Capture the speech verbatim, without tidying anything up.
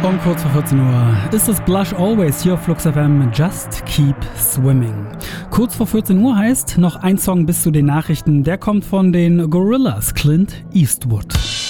Und kurz vor vierzehn Uhr ist es Blush Always hier auf Flux F M, Just Keep Swimming. Kurz vor vierzehn Uhr heißt noch ein Song bis zu den Nachrichten, der kommt von den Gorillaz, Clint Eastwood.